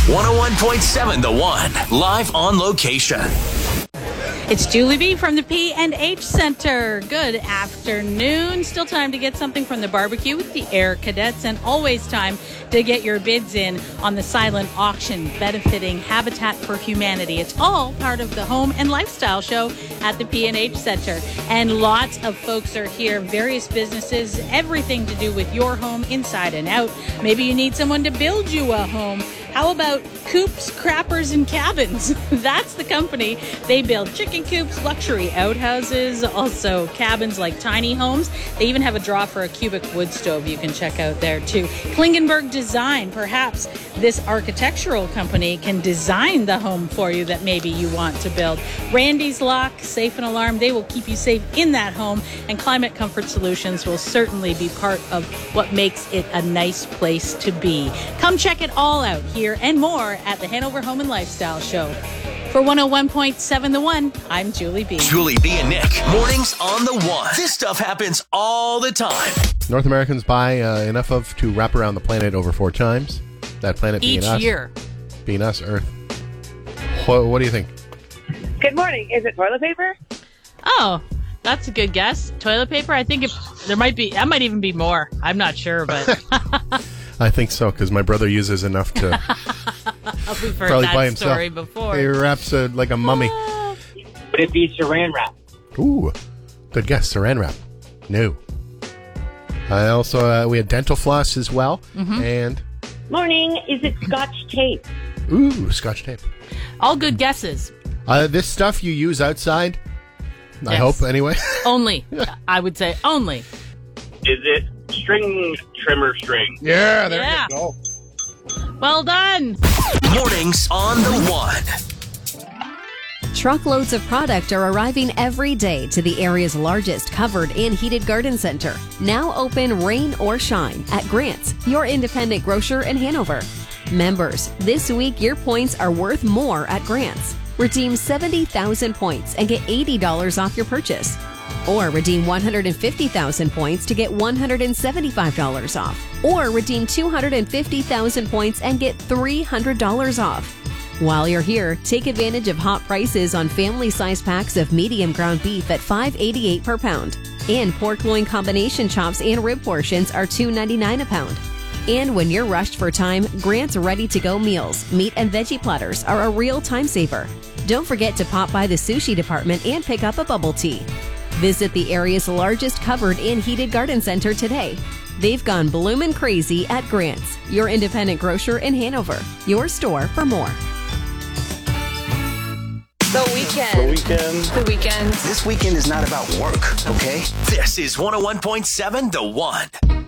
101.7 The One, live on location. It's Julie B from the P&H Center. Good afternoon. Still time to get something from the barbecue with the Air Cadets, and always time to get your bids in on the silent auction benefiting Habitat for Humanity. It's all part of the home and lifestyle show at the P&H Center. And lots of folks are here, various businesses, everything to do with your home inside and out. Maybe you need someone to build you a home. How about Coops, Crappers, and Cabins? That's the company. They build chicken coops, luxury outhouses, also cabins like tiny homes. They even have a draw for a cubic wood stove you can check out there too. Klingenberg Design. Perhaps this architectural company can design the home for you that maybe you want to build. Randy's Lock, Safe and Alarm. They will keep you safe in that home. And Climate Comfort Solutions will certainly be part of what makes it a nice place to be. Come check it all out here and more at the Hanover Home and Lifestyle Show. For 101.7 The One, I'm Julie B. Julie B and Nick, mornings on The One. This stuff happens all the time. North Americans buy enough of to wrap around the planet over 4 times. That planet being Each us. year. Being us, Earth. What do you think? Good morning. Is it toilet paper? Oh, that's a good guess. Toilet paper? I think that might even be more. I'm not sure, but I think so, because my brother uses enough to we've heard probably that by himself. story before. He wraps like a mummy. Would it be saran wrap? Ooh, good guess. Saran wrap. No. I also, we had dental floss as well. Mm-hmm. And, Morning. Is it Scotch tape? ooh, Scotch tape. All good guesses. This stuff you use outside, I Yes. hope, anyway. Only. I would say only. Is it string trimmer string? Yeah, there Yeah. you go. Well done. Mornings on The One. Truckloads of product are arriving every day to the area's largest covered and heated garden center. Now open rain or shine at Grant's, your independent grocer in Hanover. Members, this week your points are worth more at Grant's. Redeem 70,000 points and get $80 off your purchase. Or redeem 150,000 points to get $175 off. Or redeem 250,000 points and get $300 off. While you're here, take advantage of hot prices on family-size packs of medium ground beef at $5.88 per pound. And pork loin combination chops and rib portions are $2.99 a pound. And when you're rushed for time, Grant's ready-to-go meals, meat and veggie platters are a real time saver. Don't forget to pop by the sushi department and pick up a bubble tea. Visit the area's largest covered and heated garden center today. They've gone bloomin' crazy at Grant's, your independent grocer in Hanover. Your store for more. The weekend. This weekend is not about work, okay? This is 101.7 The One.